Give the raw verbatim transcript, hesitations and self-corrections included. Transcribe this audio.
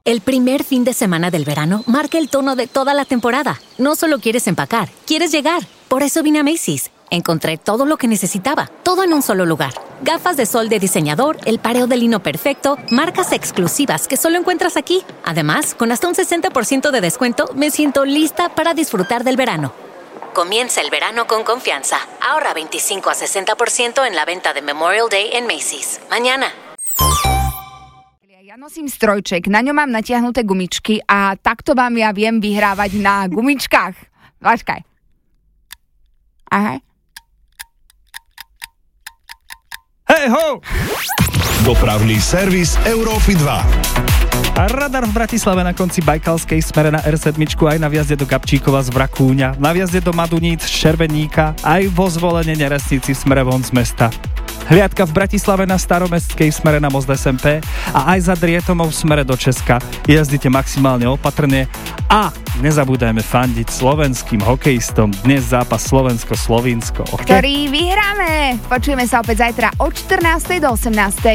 El primer fin de semana del verano marca el tono de toda la temporada. No solo quieres empacar, quieres llegar. Por eso vine a Macy's. Encontré todo lo que necesitaba, todo en un solo lugar. Gafas de sol de diseñador, el pareo de lino perfecto, marcas exclusivas que solo encuentras aquí. Además, con hasta un sesenta por ciento de descuento, me siento lista para disfrutar del verano. Comienza el verano con confianza. Ahorra veinticinco a sesenta por ciento en la venta de Memorial Day en Macy's. Mañana. Ja nosím strojček, na ňom mám natiahnuté gumičky a takto vám ja viem vyhrávať na gumičkách. Vážkaj. Aha. Hej ho! Dopravný servis Európy dva. A radar v Bratislave na konci Bajkalskej smere na er sedem aj na vjazde do Gabčíkova z Vrakúňa, na vjazde do Maduníc z Šerbeníka, aj vo Zvolene Neresnici smere von z mesta. Hliadka v Bratislave na Staromestskej smere na most es em pé a aj za Drietomov smere do Česka. Jazdite maximálne opatrne a nezabúdajme fandiť slovenským hokejistom. Dnes zápas Slovensko-Slovinsko. Okay? Ktorý vyhráme. Počujeme sa opäť zajtra od štrnástej do osemnástej.